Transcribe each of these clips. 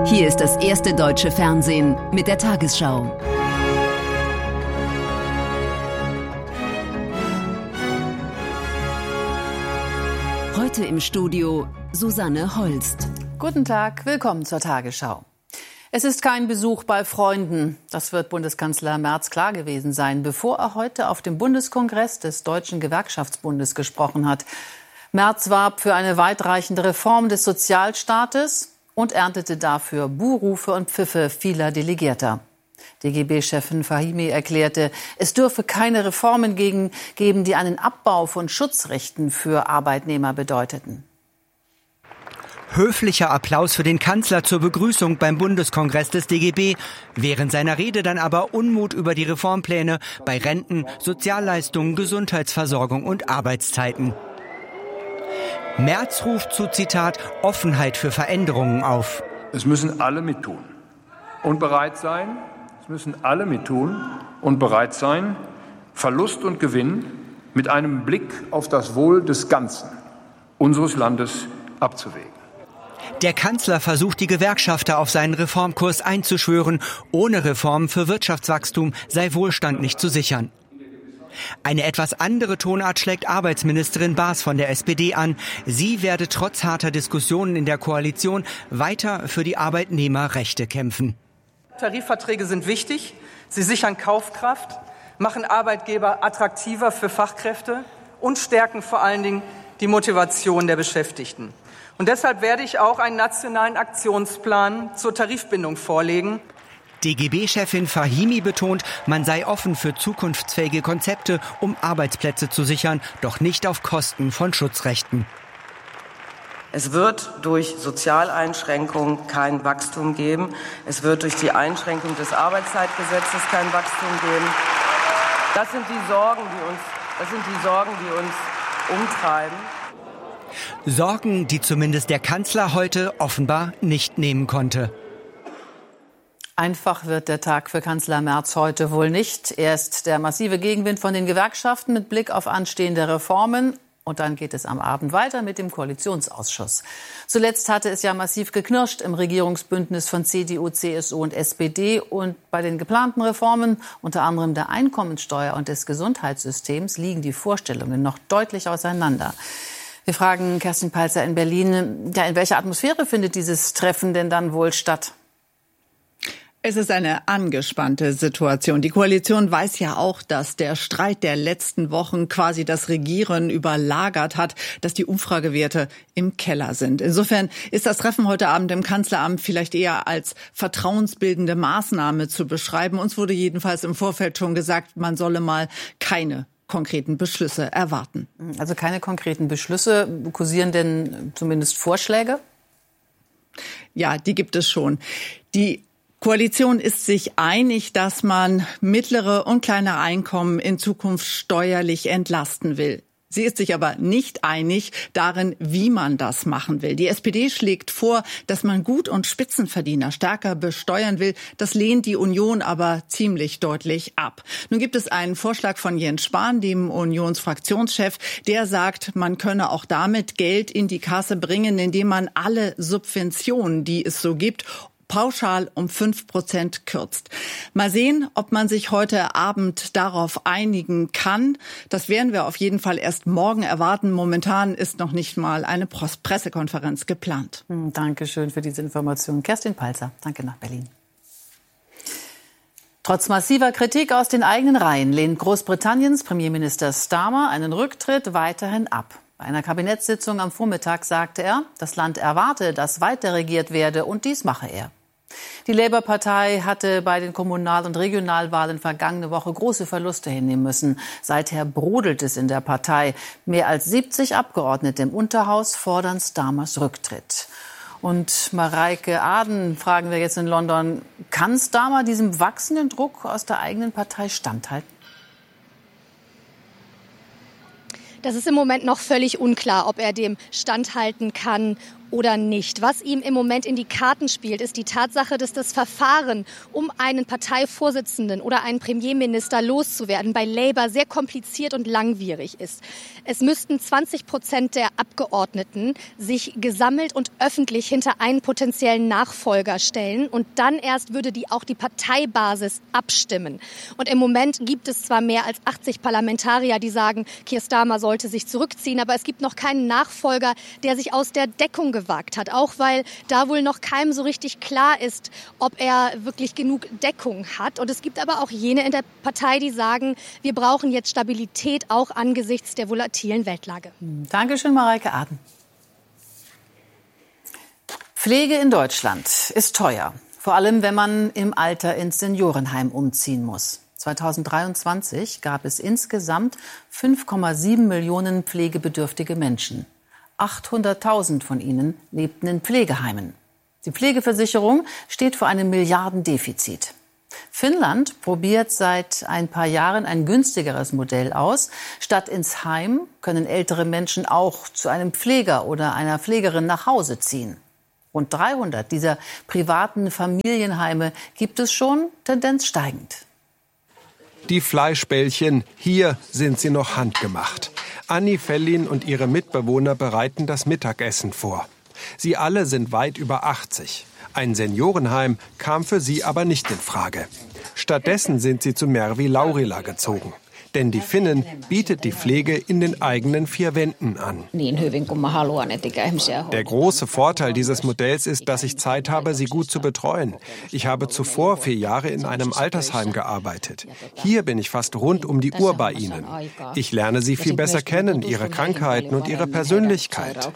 Hier ist das erste deutsche Fernsehen mit der Tagesschau. Heute im Studio Susanne Holst. Guten Tag, willkommen zur Tagesschau. Es ist kein Besuch bei Freunden. Das wird Bundeskanzler Merz klar gewesen sein, bevor er heute auf dem Bundeskongress des Deutschen Gewerkschaftsbundes gesprochen hat. Merz warb für eine weitreichende Reform des Sozialstaates und erntete dafür Buhrufe und Pfiffe vieler Delegierter. DGB-Chefin Fahimi erklärte, es dürfe keine Reformen geben, die einen Abbau von Schutzrechten für Arbeitnehmer bedeuteten. Höflicher Applaus für den Kanzler zur Begrüßung beim Bundeskongress des DGB. Während seiner Rede dann aber Unmut über die Reformpläne bei Renten, Sozialleistungen, Gesundheitsversorgung und Arbeitszeiten. Merz ruft zu, Zitat, Offenheit für Veränderungen auf. Es müssen alle mittun und bereit sein. Es müssen alle mittun und bereit sein, Verlust und Gewinn mit einem Blick auf das Wohl des Ganzen unseres Landes abzuwägen. Der Kanzler versucht, die Gewerkschafter auf seinen Reformkurs einzuschwören. Ohne Reformen für Wirtschaftswachstum sei Wohlstand nicht zu sichern. Eine etwas andere Tonart schlägt Arbeitsministerin Baas von der SPD an. Sie werde trotz harter Diskussionen in der Koalition weiter für die Arbeitnehmerrechte kämpfen. Tarifverträge sind wichtig. Sie sichern Kaufkraft, machen Arbeitgeber attraktiver für Fachkräfte und stärken vor allen Dingen die Motivation der Beschäftigten. Und deshalb werde ich auch einen nationalen Aktionsplan zur Tarifbindung vorlegen. DGB-Chefin Fahimi betont, man sei offen für zukunftsfähige Konzepte, um Arbeitsplätze zu sichern, doch nicht auf Kosten von Schutzrechten. Es wird durch Sozialeinschränkungen kein Wachstum geben. Es wird durch die Einschränkung des Arbeitszeitgesetzes kein Wachstum geben. Das sind die Sorgen, die uns umtreiben. Sorgen, die zumindest der Kanzler heute offenbar nicht nehmen konnte. Einfach wird der Tag für Kanzler Merz heute wohl nicht. Erst der massive Gegenwind von den Gewerkschaften mit Blick auf anstehende Reformen. Und dann geht es am Abend weiter mit dem Koalitionsausschuss. Zuletzt hatte es ja massiv geknirscht im Regierungsbündnis von CDU, CSU und SPD. Und bei den geplanten Reformen, unter anderem der Einkommensteuer und des Gesundheitssystems, liegen die Vorstellungen noch deutlich auseinander. Wir fragen Kerstin Palzer in Berlin, ja, in welcher Atmosphäre findet dieses Treffen denn dann wohl statt? Es ist eine angespannte Situation. Die Koalition weiß ja auch, dass der Streit der letzten Wochen quasi das Regieren überlagert hat, dass die Umfragewerte im Keller sind. Insofern ist das Treffen heute Abend im Kanzleramt vielleicht eher als vertrauensbildende Maßnahme zu beschreiben. Uns wurde jedenfalls im Vorfeld schon gesagt, man solle mal keine konkreten Beschlüsse erwarten. Also keine konkreten Beschlüsse. Kursieren denn zumindest Vorschläge? Ja, die gibt es schon. Die Koalition ist sich einig, dass man mittlere und kleine Einkommen in Zukunft steuerlich entlasten will. Sie ist sich aber nicht einig darin, wie man das machen will. Die SPD schlägt vor, dass man Gut- und Spitzenverdiener stärker besteuern will. Das lehnt die Union aber ziemlich deutlich ab. Nun gibt es einen Vorschlag von Jens Spahn, dem Unionsfraktionschef, der sagt, man könne auch damit Geld in die Kasse bringen, indem man alle Subventionen, die es so gibt, pauschal um 5% kürzt. Mal sehen, ob man sich heute Abend darauf einigen kann. Das werden wir auf jeden Fall erst morgen erwarten. Momentan ist noch nicht mal eine Pressekonferenz geplant. Dankeschön für diese Information. Kerstin Palzer, danke nach Berlin. Trotz massiver Kritik aus den eigenen Reihen lehnt Großbritanniens Premierminister Starmer einen Rücktritt weiterhin ab. Bei einer Kabinettssitzung am Vormittag sagte er, das Land erwarte, dass weiter regiert werde, und dies mache er. Die Labour-Partei hatte bei den Kommunal- und Regionalwahlen vergangene Woche große Verluste hinnehmen müssen. Seither brodelt es in der Partei. Mehr als 70 Abgeordnete im Unterhaus fordern Starmers Rücktritt. Und Mareike Aden fragen wir jetzt in London, kann Starmer diesem wachsenden Druck aus der eigenen Partei standhalten? Das ist im Moment noch völlig unklar, ob er dem standhalten kann oder nicht. Was ihm im Moment in die Karten spielt, ist die Tatsache, dass das Verfahren, um einen Parteivorsitzenden oder einen Premierminister loszuwerden, bei Labour sehr kompliziert und langwierig ist. Es müssten 20% der Abgeordneten sich gesammelt und öffentlich hinter einen potenziellen Nachfolger stellen. Und dann erst würde auch die Parteibasis abstimmen. Und im Moment gibt es zwar mehr als 80 Parlamentarier, die sagen, Keir Starmer sollte sich zurückziehen, aber es gibt noch keinen Nachfolger, der sich aus der Deckung gewagt hat. Auch weil da wohl noch keinem so richtig klar ist, ob er wirklich genug Deckung hat. Und es gibt aber auch jene in der Partei, die sagen, wir brauchen jetzt Stabilität auch angesichts der volatilen Weltlage. Dankeschön, Mareike Aden. Pflege in Deutschland ist teuer. Vor allem, wenn man im Alter ins Seniorenheim umziehen muss. 2023 gab es insgesamt 5,7 Millionen pflegebedürftige Menschen. 800.000 von ihnen lebten in Pflegeheimen. Die Pflegeversicherung steht vor einem Milliardendefizit. Finnland probiert seit ein paar Jahren ein günstigeres Modell aus. Statt ins Heim können ältere Menschen auch zu einem Pfleger oder einer Pflegerin nach Hause ziehen. Rund 300 dieser privaten Familienheime gibt es schon, Tendenz steigend. Die Fleischbällchen, hier sind sie noch handgemacht. Anni Fellin und ihre Mitbewohner bereiten das Mittagessen vor. Sie alle sind weit über 80. Ein Seniorenheim kam für sie aber nicht in Frage. Stattdessen sind sie zu Mervi Laurila gezogen. Denn die Finnen bietet die Pflege in den eigenen 4 Wänden an. Der große Vorteil dieses Modells ist, dass ich Zeit habe, sie gut zu betreuen. Ich habe zuvor 4 Jahre in einem Altersheim gearbeitet. Hier bin ich fast rund um die Uhr bei ihnen. Ich lerne sie viel besser kennen, ihre Krankheiten und ihre Persönlichkeit.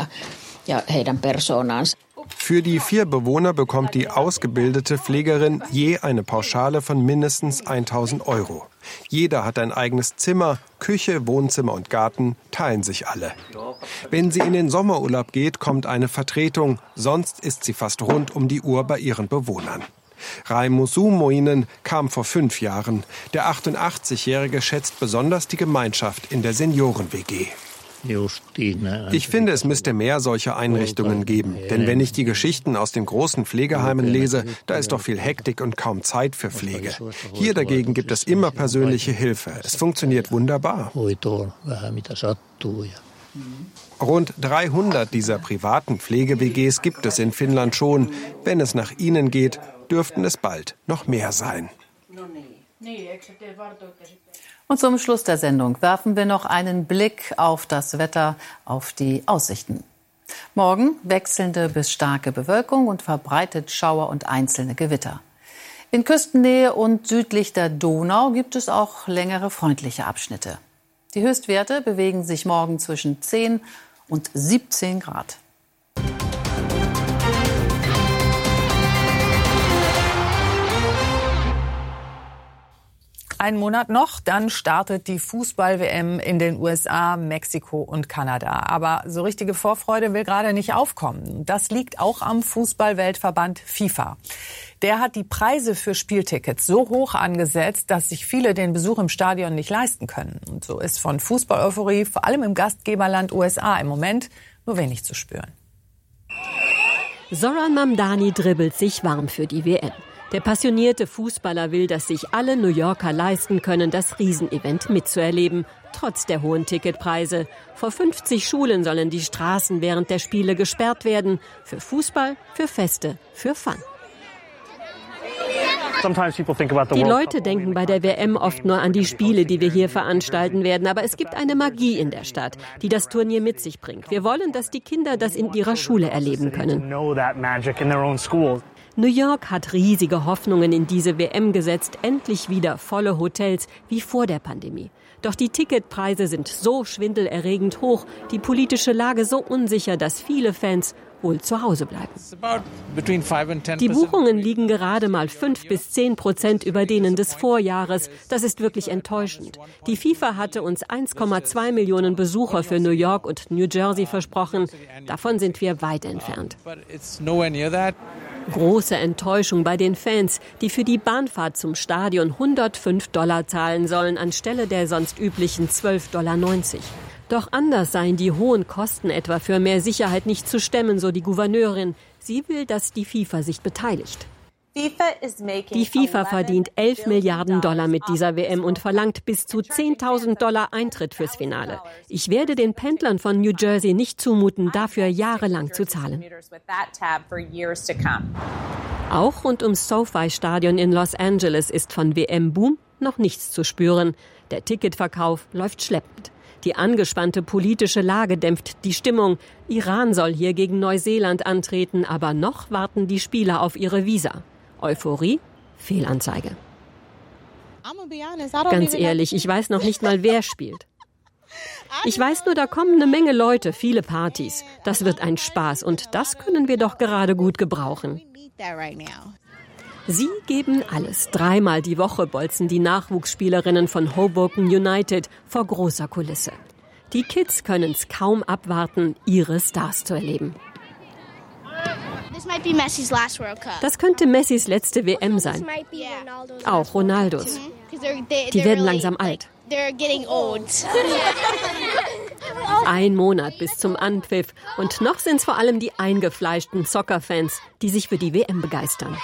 Für die 4 Bewohner bekommt die ausgebildete Pflegerin je eine Pauschale von mindestens 1.000 €. Jeder hat ein eigenes Zimmer, Küche, Wohnzimmer und Garten, teilen sich alle. Wenn sie in den Sommerurlaub geht, kommt eine Vertretung, sonst ist sie fast rund um die Uhr bei ihren Bewohnern. Raimo Suomoinen kam vor 5 Jahren. Der 88-Jährige schätzt besonders die Gemeinschaft in der Senioren-WG. Ich finde, es müsste mehr solcher Einrichtungen geben. Denn wenn ich die Geschichten aus den großen Pflegeheimen lese, da ist doch viel Hektik und kaum Zeit für Pflege. Hier dagegen gibt es immer persönliche Hilfe. Es funktioniert wunderbar. Rund 300 dieser privaten Pflege-WGs gibt es in Finnland schon. Wenn es nach ihnen geht, dürften es bald noch mehr sein. Und zum Schluss der Sendung werfen wir noch einen Blick auf das Wetter, auf die Aussichten. Morgen wechselnde bis starke Bewölkung und verbreitet Schauer und einzelne Gewitter. In Küstennähe und südlich der Donau gibt es auch längere freundliche Abschnitte. Die Höchstwerte bewegen sich morgen zwischen 10 und 17 Grad. Einen Monat noch, dann startet die Fußball-WM in den USA, Mexiko und Kanada. Aber so richtige Vorfreude will gerade nicht aufkommen. Das liegt auch am Fußball-Weltverband FIFA. Der hat die Preise für Spieltickets so hoch angesetzt, dass sich viele den Besuch im Stadion nicht leisten können. Und so ist von Fußball-Euphorie vor allem im Gastgeberland USA im Moment nur wenig zu spüren. Zoran Mamdani dribbelt sich warm für die WM. Der passionierte Fußballer will, dass sich alle New Yorker leisten können, das Riesenevent mitzuerleben, trotz der hohen Ticketpreise. Vor 50 Schulen sollen die Straßen während der Spiele gesperrt werden. Für Fußball, für Feste, für Fun. Die Leute denken bei der WM oft nur an die Spiele, die wir hier veranstalten werden. Aber es gibt eine Magie in der Stadt, die das Turnier mit sich bringt. Wir wollen, dass die Kinder das in ihrer Schule erleben können. New York hat riesige Hoffnungen in diese WM gesetzt. Endlich wieder volle Hotels wie vor der Pandemie. Doch die Ticketpreise sind so schwindelerregend hoch, die politische Lage so unsicher, dass viele Fans wohl zu Hause bleiben. Die Buchungen liegen gerade mal 5-10% über denen des Vorjahres. Das ist wirklich enttäuschend. Die FIFA hatte uns 1,2 Millionen Besucher für New York und New Jersey versprochen. Davon sind wir weit entfernt. Große Enttäuschung bei den Fans, die für die Bahnfahrt zum Stadion $105 zahlen sollen, anstelle der sonst üblichen $12,90. Doch anders seien die hohen Kosten etwa für mehr Sicherheit nicht zu stemmen, so die Gouverneurin. Sie will, dass die FIFA sich beteiligt. Die FIFA verdient $11 Milliarden mit dieser WM und verlangt bis zu $10.000 Eintritt fürs Finale. Ich werde den Pendlern von New Jersey nicht zumuten, dafür jahrelang zu zahlen. Auch rund ums SoFi-Stadion in Los Angeles ist von WM-Boom noch nichts zu spüren. Der Ticketverkauf läuft schleppend. Die angespannte politische Lage dämpft die Stimmung. Iran soll hier gegen Neuseeland antreten, aber noch warten die Spieler auf ihre Visa. Euphorie, Fehlanzeige. Ganz ehrlich, ich weiß noch nicht mal, wer spielt. Ich weiß nur, da kommen eine Menge Leute, viele Partys. Das wird ein Spaß und das können wir doch gerade gut gebrauchen. Sie geben alles. 3-mal die Woche bolzen die Nachwuchsspielerinnen von Hoboken United vor großer Kulisse. Die Kids können es kaum abwarten, ihre Stars zu erleben. Das könnte Messis letzte WM sein. Auch Ronaldos. Die werden langsam alt. 1 Monat bis zum Anpfiff. Und noch sind es vor allem die eingefleischten Soccer-Fans, die sich für die WM begeistern.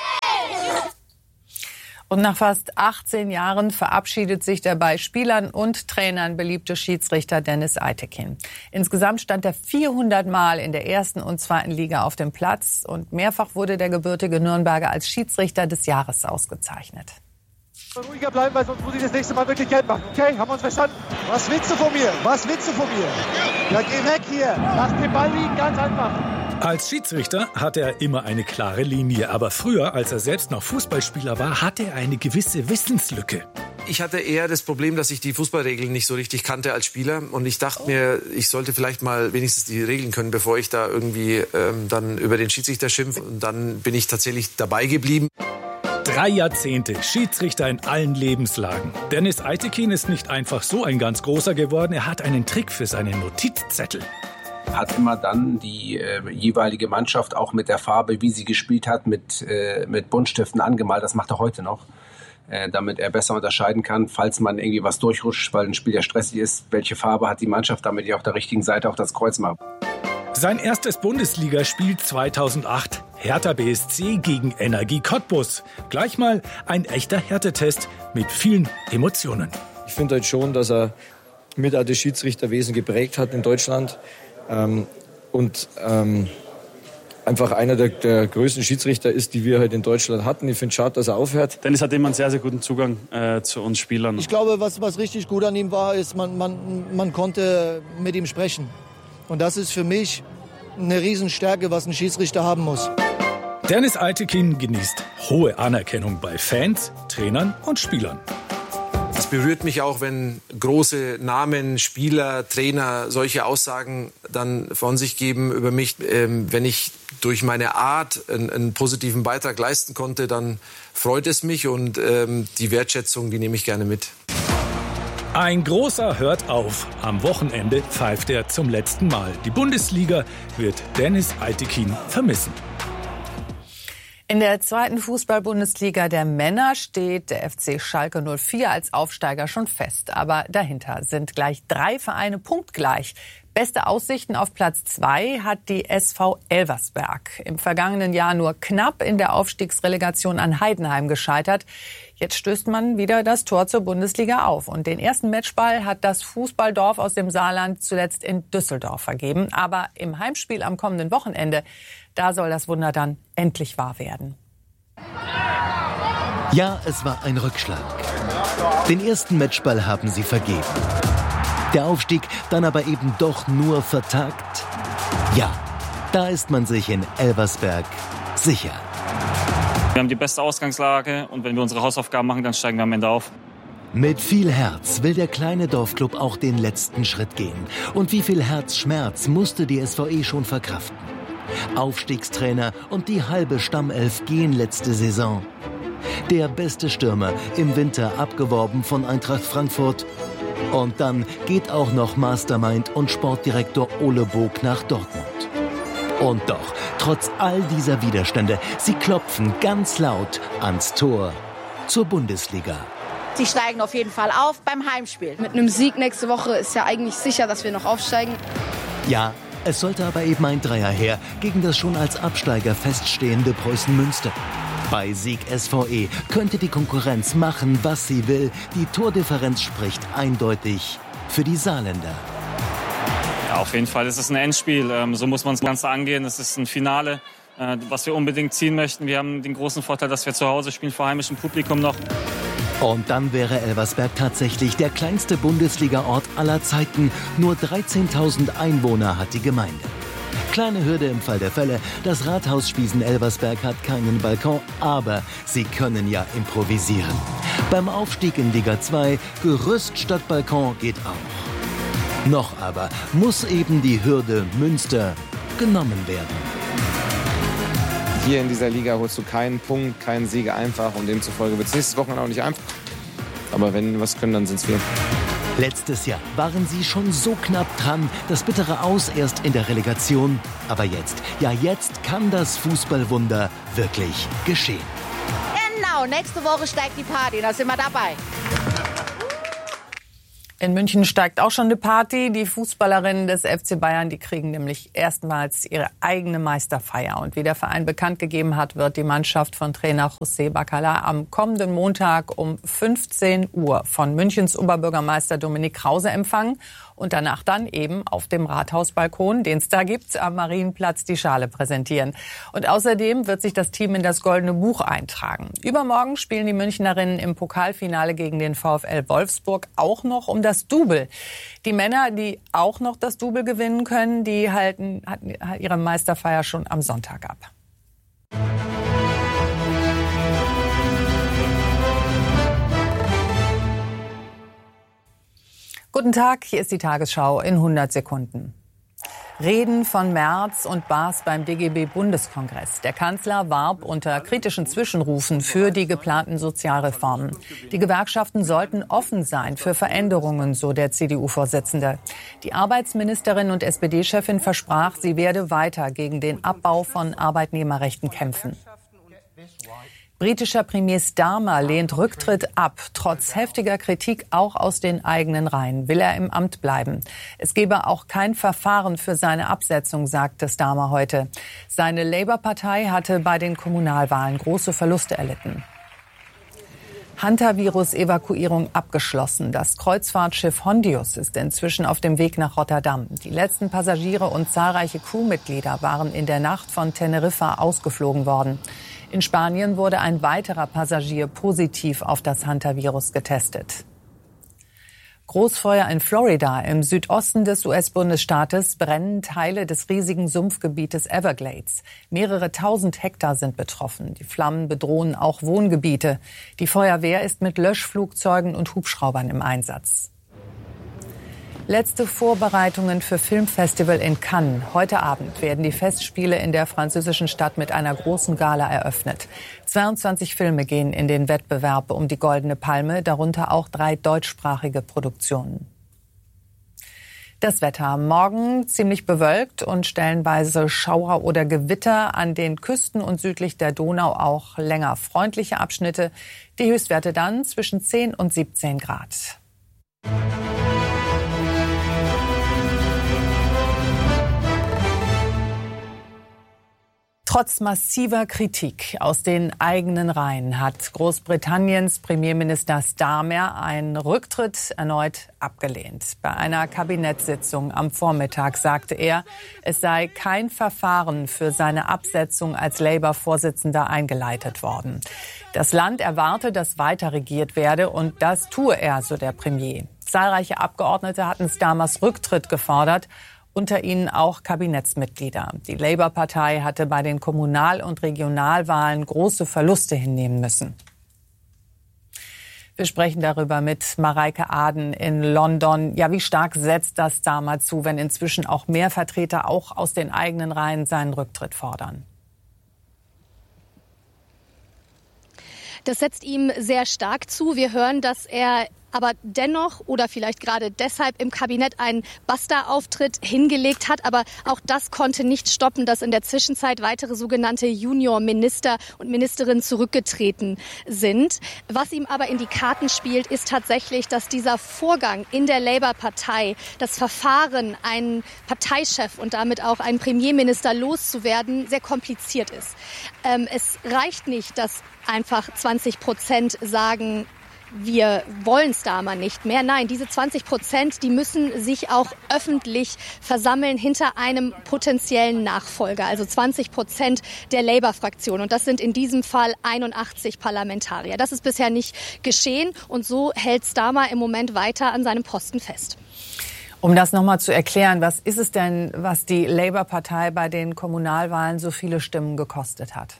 Und nach fast 18 Jahren verabschiedet sich der bei Spielern und Trainern beliebte Schiedsrichter Dennis Aytekin. Insgesamt stand er 400 Mal in der 1. und 2. Liga auf dem Platz und mehrfach wurde der gebürtige Nürnberger als Schiedsrichter des Jahres ausgezeichnet. Ruhiger bleiben, weil sonst muss ich das nächste Mal wirklich Geld machen. Okay, haben wir uns verstanden? Was willst du von mir? Was willst du von mir? Ja, geh weg hier. Lass den Ball liegen, ganz einfach. Als Schiedsrichter hatte er immer eine klare Linie. Aber früher, als er selbst noch Fußballspieler war, hatte er eine gewisse Wissenslücke. Ich hatte eher das Problem, dass ich die Fußballregeln nicht so richtig kannte als Spieler. Und ich dachte mir, ich sollte vielleicht mal wenigstens die Regeln können, bevor ich da irgendwie dann über den Schiedsrichter schimpfe. Und dann bin ich tatsächlich dabei geblieben. 3 Jahrzehnte Schiedsrichter in allen Lebenslagen. Dennis Aytekin ist nicht einfach so ein ganz großer geworden. Er hat einen Trick für seine Notizzettel. Hat immer dann die jeweilige Mannschaft auch mit der Farbe, wie sie gespielt hat, mit Buntstiften angemalt. Das macht er heute noch, damit er besser unterscheiden kann, falls man irgendwie was durchrutscht, weil ein Spiel ja stressig ist. Welche Farbe hat die Mannschaft, damit die auf der richtigen Seite auch das Kreuz macht. Sein erstes Bundesligaspiel 2008, Hertha BSC gegen Energie Cottbus. Gleich mal ein echter Härtetest mit vielen Emotionen. Ich finde halt schon, dass er mit das Schiedsrichterwesen geprägt hat in Deutschland. Einfach einer der größten Schiedsrichter ist, die wir halt in Deutschland hatten. Ich finde es schade, dass er aufhört. Dennis hat immer einen sehr, sehr guten Zugang zu uns Spielern. Ich glaube, was richtig gut an ihm war, ist, man konnte mit ihm sprechen. Und das ist für mich eine Riesenstärke, was ein Schiedsrichter haben muss. Dennis Aytekin genießt hohe Anerkennung bei Fans, Trainern und Spielern. Es berührt mich auch, wenn große Namen, Spieler, Trainer solche Aussagen dann von sich geben über mich. Wenn ich durch meine Art einen positiven Beitrag leisten konnte, dann freut es mich und die Wertschätzung, die nehme ich gerne mit. Ein großer hört auf. Am Wochenende pfeift er zum letzten Mal. Die Bundesliga wird Dennis Aytekin vermissen. In der 2. Fußball-Bundesliga der Männer steht der FC Schalke 04 als Aufsteiger schon fest. Aber dahinter sind gleich 3 Vereine punktgleich. Beste Aussichten auf Platz 2 hat die SV Elversberg. Im vergangenen Jahr nur knapp in der Aufstiegsrelegation an Heidenheim gescheitert. Jetzt stößt man wieder das Tor zur Bundesliga auf. Und den ersten Matchball hat das Fußballdorf aus dem Saarland zuletzt in Düsseldorf vergeben. Aber im Heimspiel am kommenden Wochenende, da soll das Wunder dann endlich wahr werden. Ja, es war ein Rückschlag. Den ersten Matchball haben sie vergeben. Der Aufstieg dann aber eben doch nur vertagt. Ja, da ist man sich in Elversberg sicher. Wir haben die beste Ausgangslage und wenn wir unsere Hausaufgaben machen, dann steigen wir am Ende auf. Mit viel Herz will der kleine Dorfclub auch den letzten Schritt gehen. Und wie viel Herzschmerz musste die SVE schon verkraften? Aufstiegstrainer und die halbe Stammelf gehen letzte Saison. Der beste Stürmer im Winter abgeworben von Eintracht Frankfurt. Und dann geht auch noch Mastermind und Sportdirektor Ole Bog nach Dortmund. Und doch, trotz all dieser Widerstände, sie klopfen ganz laut ans Tor zur Bundesliga. die steigen auf jeden Fall auf beim Heimspiel. Mit einem Sieg nächste Woche ist ja eigentlich sicher, dass wir noch aufsteigen. Ja, es sollte aber eben ein Dreier her gegen das schon als Absteiger feststehende Preußen Münster. Bei Sieg SVE könnte die Konkurrenz machen, was sie will. Die Tordifferenz spricht eindeutig für die Saarländer. Ja, auf jeden Fall ist es ein Endspiel. So muss man das Ganze angehen. Es ist ein Finale, was wir unbedingt ziehen möchten. Wir haben den großen Vorteil, dass wir zu Hause spielen, vor heimischem Publikum noch. Und dann wäre Elversberg tatsächlich der kleinste Bundesliga-Ort aller Zeiten. Nur 13.000 Einwohner hat die Gemeinde. Kleine Hürde im Fall der Fälle, das Rathaus Spiesen-Elversberg hat keinen Balkon, aber sie können ja improvisieren. Beim Aufstieg in Liga 2, Gerüst statt Balkon geht auch. Noch aber muss eben die Hürde Münster genommen werden. Hier in dieser Liga holst du keinen Punkt, keinen Sieg einfach und demzufolge wird es nächstes Wochenende auch nicht einfach. Aber wenn wir was können, dann sind es wir. Letztes Jahr waren sie schon so knapp dran, das bittere Aus erst in der Relegation. Aber jetzt, ja jetzt kann das Fußballwunder wirklich geschehen. Genau, nächste Woche steigt die Party, da sind wir dabei. In München steigt auch schon eine Party. Die Fußballerinnen des FC Bayern, die kriegen nämlich erstmals ihre eigene Meisterfeier. Und wie der Verein bekannt gegeben hat, wird die Mannschaft von Trainer José Bacala am kommenden Montag um 15 Uhr von Münchens Oberbürgermeister Dominik Krause empfangen und danach dann eben auf dem Rathausbalkon, den es da gibt, am Marienplatz die Schale präsentieren. Und außerdem wird sich das Team in das Goldene Buch eintragen. Übermorgen spielen die Münchnerinnen im Pokalfinale gegen den VfL Wolfsburg auch noch um das Double. Die Männer, die auch noch das Double gewinnen können, die halten ihre Meisterfeier schon am Sonntag ab. Guten Tag, hier ist die Tagesschau in 100 Sekunden. Reden von Merz und Baas beim DGB-Bundeskongress. Der Kanzler warb unter kritischen Zwischenrufen für die geplanten Sozialreformen. Die Gewerkschaften sollten offen sein für Veränderungen, so der CDU-Vorsitzende. Die Arbeitsministerin und SPD-Chefin versprach, sie werde weiter gegen den Abbau von Arbeitnehmerrechten kämpfen. Britischer Premier Starmer lehnt Rücktritt ab. Trotz heftiger Kritik auch aus den eigenen Reihen will er im Amt bleiben. Es gebe auch kein Verfahren für seine Absetzung, sagte Starmer heute. Seine Labour-Partei hatte bei den Kommunalwahlen große Verluste erlitten. Hantavirus-Evakuierung abgeschlossen. Das Kreuzfahrtschiff Hondius ist inzwischen auf dem Weg nach Rotterdam. Die letzten Passagiere und zahlreiche Crewmitglieder waren in der Nacht von Teneriffa ausgeflogen worden. In Spanien wurde ein weiterer Passagier positiv auf das Hantavirus getestet. Großfeuer in Florida, im Südosten des US-Bundesstaates, brennen Teile des riesigen Sumpfgebietes Everglades. Mehrere tausend Hektar sind betroffen. Die Flammen bedrohen auch Wohngebiete. Die Feuerwehr ist mit Löschflugzeugen und Hubschraubern im Einsatz. Letzte Vorbereitungen für Filmfestival in Cannes. Heute Abend werden die Festspiele in der französischen Stadt mit einer großen Gala eröffnet. 22 Filme gehen in den Wettbewerb um die Goldene Palme, darunter auch 3 deutschsprachige Produktionen. Das Wetter. Morgen ziemlich bewölkt und stellenweise Schauer oder Gewitter. An den Küsten und südlich der Donau auch länger freundliche Abschnitte. Die Höchstwerte dann zwischen 10 und 17 Grad. Trotz massiver Kritik aus den eigenen Reihen hat Großbritanniens Premierminister Starmer einen Rücktritt erneut abgelehnt. Bei einer Kabinettssitzung am Vormittag sagte er, es sei kein Verfahren für seine Absetzung als Labour-Vorsitzender eingeleitet worden. Das Land erwarte, dass weiter regiert werde und das tue er, so der Premier. Zahlreiche Abgeordnete hatten Starmers Rücktritt gefordert, unter ihnen auch Kabinettsmitglieder. Die Labour-Partei hatte bei den Kommunal- und Regionalwahlen große Verluste hinnehmen müssen. Wir sprechen darüber mit Mareike Aden in London. Ja, wie stark setzt das Starmer zu, wenn inzwischen auch mehr Vertreter auch aus den eigenen Reihen seinen Rücktritt fordern? Das setzt ihm sehr stark zu. Wir hören, dass er aber dennoch oder vielleicht gerade deshalb im Kabinett einen Basta-Auftritt hingelegt hat. Aber auch das konnte nicht stoppen, dass in der Zwischenzeit weitere sogenannte Junior-Minister und Ministerinnen zurückgetreten sind. Was ihm aber in die Karten spielt, ist tatsächlich, dass dieser Vorgang in der Labour-Partei, das Verfahren, einen Parteichef und damit auch einen Premierminister loszuwerden, sehr kompliziert ist. Es reicht nicht, dass einfach 20% sagen, wir wollen Starmer nicht mehr. Nein, diese 20%, die müssen sich auch öffentlich versammeln hinter einem potenziellen Nachfolger. Also 20% der Labour-Fraktion. Und das sind in diesem Fall 81 Parlamentarier. Das ist bisher nicht geschehen. Und so hält Starmer im Moment weiter an seinem Posten fest. Um das nochmal zu erklären, was ist es denn, was die Labour-Partei bei den Kommunalwahlen so viele Stimmen gekostet hat?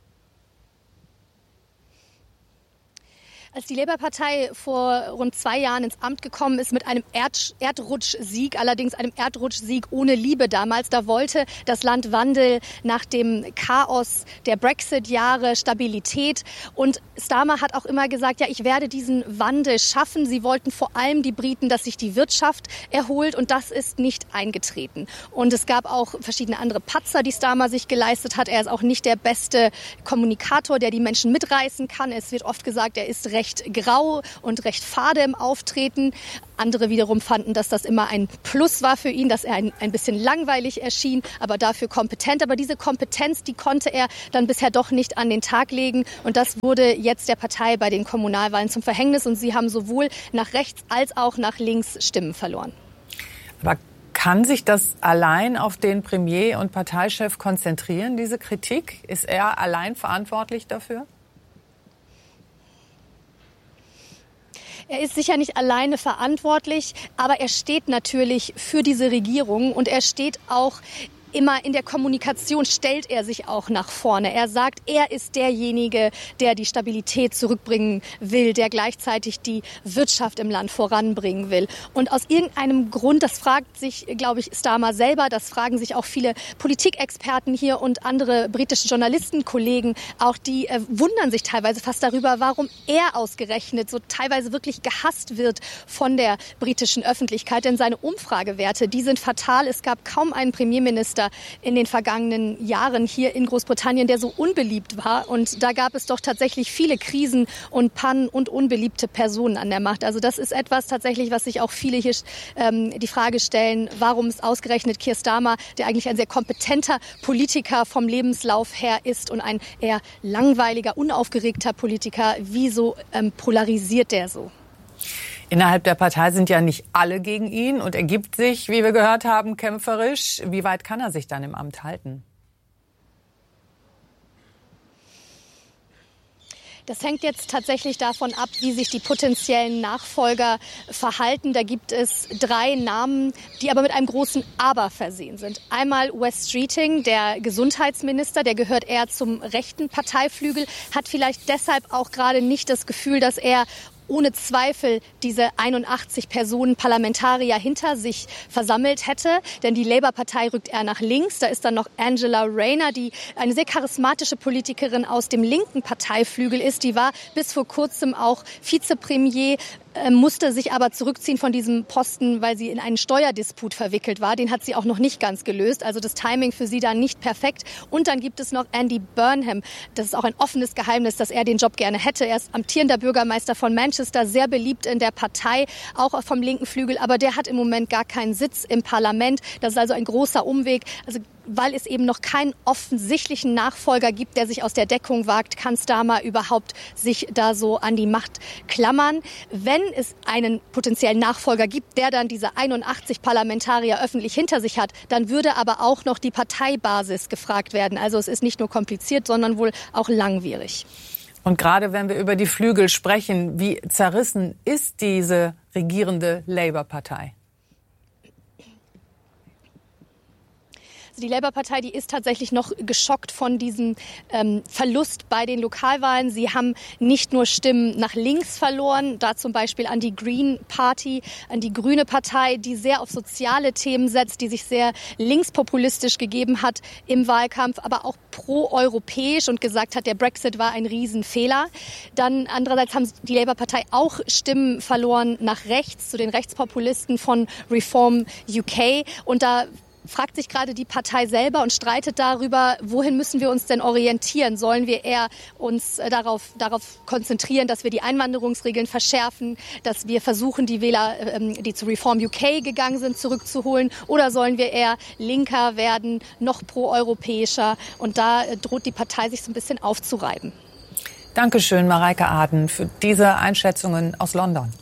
Als die Labour-Partei vor rund 2 Jahren ins Amt gekommen ist mit einem Erdrutschsieg, allerdings einem Erdrutschsieg ohne Liebe damals, da wollte das Land Wandel nach dem Chaos der Brexit-Jahre, Stabilität. Und Starmer hat auch immer gesagt, ja, ich werde diesen Wandel schaffen. Sie wollten vor allem die Briten, dass sich die Wirtschaft erholt, und das ist nicht eingetreten. Und es gab auch verschiedene andere Patzer, die Starmer sich geleistet hat. Er ist auch nicht der beste Kommunikator, der die Menschen mitreißen kann. Es wird oft gesagt, er ist recht grau und recht fade im Auftreten. Andere wiederum fanden, dass das immer ein Plus war für ihn, dass er ein bisschen langweilig erschien, aber dafür kompetent. Aber diese Kompetenz, die konnte er dann bisher doch nicht an den Tag legen. Und das wurde jetzt der Partei bei den Kommunalwahlen zum Verhängnis. Und sie haben sowohl nach rechts als auch nach links Stimmen verloren. Aber kann sich das allein auf den Premier und Parteichef konzentrieren, diese Kritik? Ist er allein verantwortlich dafür? Er ist sicher nicht alleine verantwortlich, aber er steht natürlich für diese Regierung und er steht auch immer in der Kommunikation, stellt er sich auch nach vorne. Er sagt, er ist derjenige, der die Stabilität zurückbringen will, der gleichzeitig die Wirtschaft im Land voranbringen will. Und aus irgendeinem Grund, das fragt sich, glaube ich, Starmer selber, das fragen sich auch viele Politikexperten hier und andere britische Journalistenkollegen, auch die wundern sich teilweise fast darüber, warum er ausgerechnet so teilweise wirklich gehasst wird von der britischen Öffentlichkeit. Denn seine Umfragewerte, die sind fatal. Es gab kaum einen Premierminister in den vergangenen Jahren hier in Großbritannien, der so unbeliebt war. Und da gab es doch tatsächlich viele Krisen und Pannen und unbeliebte Personen an der Macht. Also das ist etwas tatsächlich, was sich auch viele hier die Frage stellen, warum es ausgerechnet Keir Starmer, der eigentlich ein sehr kompetenter Politiker vom Lebenslauf her ist und ein eher langweiliger, unaufgeregter Politiker, wieso polarisiert der so? Innerhalb der Partei sind ja nicht alle gegen ihn und er gibt sich, wie wir gehört haben, kämpferisch. Wie weit kann er sich dann im Amt halten? Das hängt jetzt tatsächlich davon ab, wie sich die potenziellen Nachfolger verhalten. Da gibt es 3 Namen, die aber mit einem großen Aber versehen sind. Einmal Wes Streeting, der Gesundheitsminister, der gehört eher zum rechten Parteiflügel, hat vielleicht deshalb auch gerade nicht das Gefühl, dass er ohne Zweifel diese 81 Personen Parlamentarier hinter sich versammelt hätte. Denn die Labour-Partei rückt eher nach links. Da ist dann noch Angela Rayner, die eine sehr charismatische Politikerin aus dem linken Parteiflügel ist. Die war bis vor kurzem auch Vizepremier, musste sich aber zurückziehen von diesem Posten, weil sie in einen Steuerdisput verwickelt war. Den hat sie auch noch nicht ganz gelöst. Also das Timing für sie da nicht perfekt. Und dann gibt es noch Andy Burnham. Das ist auch ein offenes Geheimnis, dass er den Job gerne hätte. Er ist amtierender Bürgermeister von Manchester, sehr beliebt in der Partei, auch vom linken Flügel. Aber der hat im Moment gar keinen Sitz im Parlament. Das ist also ein großer Umweg. Also weil es eben noch keinen offensichtlichen Nachfolger gibt, der sich aus der Deckung wagt, kann Starmer überhaupt sich da so an die Macht klammern. Wenn es einen potenziellen Nachfolger gibt, der dann diese 81 Parlamentarier öffentlich hinter sich hat, dann würde aber auch noch die Parteibasis gefragt werden. Also es ist nicht nur kompliziert, sondern wohl auch langwierig. Und gerade wenn wir über die Flügel sprechen, wie zerrissen ist diese regierende Labour-Partei? Also die Labour-Partei, die ist tatsächlich noch geschockt von diesem Verlust bei den Lokalwahlen. Sie haben nicht nur Stimmen nach links verloren, da zum Beispiel an die Green Party, an die Grüne Partei, die sehr auf soziale Themen setzt, die sich sehr linkspopulistisch gegeben hat im Wahlkampf, aber auch pro-europäisch und gesagt hat, der Brexit war ein Riesenfehler. Dann andererseits haben die Labour-Partei auch Stimmen verloren nach rechts, zu den Rechtspopulisten von Reform UK. Und da fragt sich gerade die Partei selber und streitet darüber, wohin müssen wir uns denn orientieren? Sollen wir eher uns darauf konzentrieren, dass wir die Einwanderungsregeln verschärfen, dass wir versuchen, die Wähler, die zu Reform UK gegangen sind, zurückzuholen? Oder sollen wir eher linker werden, noch proeuropäischer? Und da droht die Partei sich so ein bisschen aufzureiben. Dankeschön, Mareike Aden, für diese Einschätzungen aus London.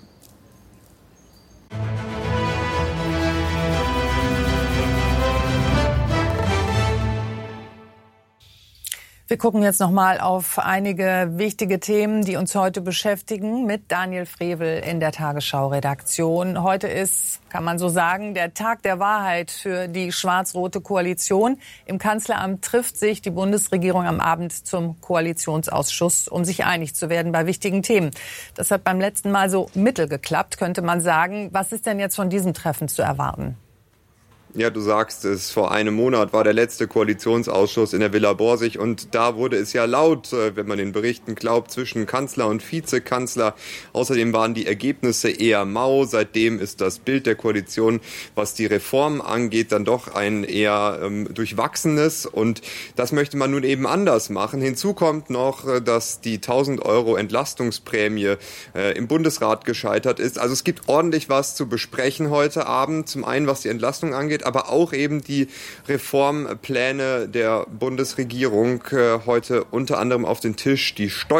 Wir gucken jetzt noch mal auf einige wichtige Themen, die uns heute beschäftigen, mit Daniel Frevel in der Tagesschau-Redaktion. Heute ist, kann man so sagen, der Tag der Wahrheit für die schwarz-rote Koalition. Im Kanzleramt trifft sich die Bundesregierung am Abend zum Koalitionsausschuss, um sich einig zu werden bei wichtigen Themen. Das hat beim letzten Mal so mittel geklappt, könnte man sagen. Was ist denn jetzt von diesem Treffen zu erwarten? Ja, du sagst es, vor einem Monat war der letzte Koalitionsausschuss in der Villa Borsig und da wurde es ja laut, wenn man den Berichten glaubt, zwischen Kanzler und Vizekanzler. Außerdem waren die Ergebnisse eher mau. Seitdem ist das Bild der Koalition, was die Reformen angeht, dann doch ein eher durchwachsenes und das möchte man nun eben anders machen. Hinzu kommt noch, dass die 1.000 € Entlastungsprämie im Bundesrat gescheitert ist. Also es gibt ordentlich was zu besprechen heute Abend. Zum einen, was die Entlastung angeht, aber auch eben die Reformpläne der Bundesregierung heute unter anderem auf den Tisch. Die